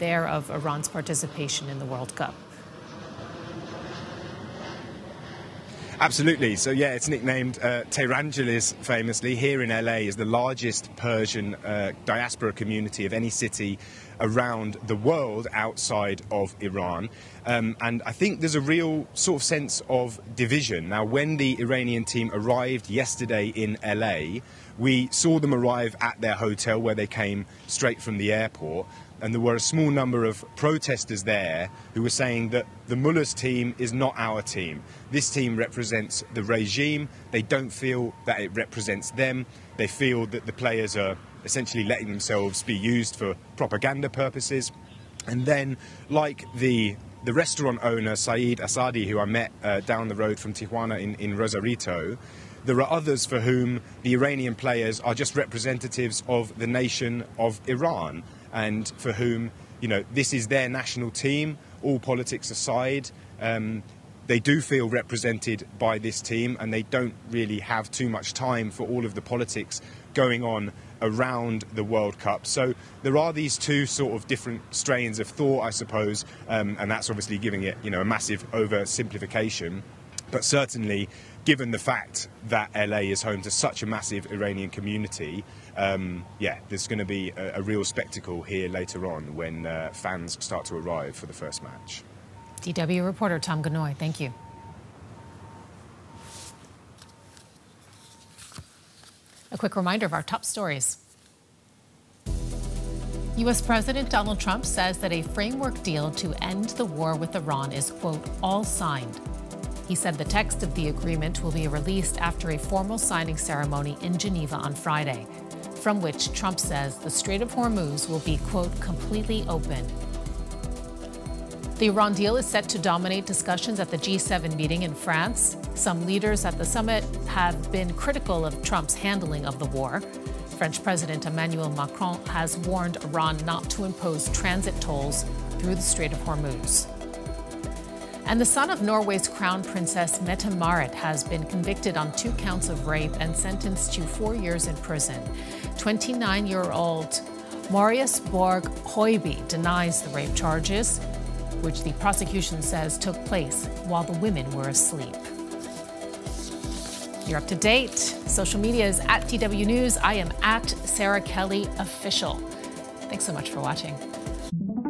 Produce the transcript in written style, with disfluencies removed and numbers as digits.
there of Iran's participation in the World Cup. Absolutely. So, yeah, it's nicknamed Tehrangeles, famously. Here in LA is the largest Persian diaspora community of any city around the world outside of Iran. And I think there's a real sort of sense of division. Now, when the Iranian team arrived yesterday in LA, we saw them arrive at their hotel where they came straight from the airport. And there were a small number of protesters there who were saying that the mullah's team is not our team. This team represents the regime. They don't feel that it represents them. They feel that the players are essentially letting themselves be used for propaganda purposes. And then, like the restaurant owner, Saeed Asadi, who I met down the road from Tijuana in Rosarito, there are others for whom the Iranian players are just representatives of the nation of Iran, and for whom, you know, this is their national team, all politics aside. They do feel represented by this team, and they don't really have too much time for all of the politics going on around the World Cup. So there are these two sort of different strains of thought, I suppose, and that's obviously giving it, you know, a massive oversimplification. But certainly, given the fact that LA is home to such a massive Iranian community, yeah, there's going to be a real spectacle here later on when fans start to arrive for the first match. DW reporter Tom Ganoy, thank you. A quick reminder of our top stories. U.S. President Donald Trump says that a framework deal to end the war with Iran is, quote, all signed. He said the text of the agreement will be released after a formal signing ceremony in Geneva on Friday, from which Trump says the Strait of Hormuz will be, quote, completely open. The Iran deal is set to dominate discussions at the G7 meeting in France. Some leaders at the summit have been critical of Trump's handling of the war. French President Emmanuel Macron has warned Iran not to impose transit tolls through the Strait of Hormuz. And the son of Norway's crown princess Mette-Marit has been convicted on 2 counts of rape and sentenced to 4 years in prison. 29-year-old Marius Borg Høiby denies the rape charges, which the prosecution says took place while the women were asleep. You're up to date. Social media is at DW News. I am at Sarah Kelly Official. Thanks so much for watching.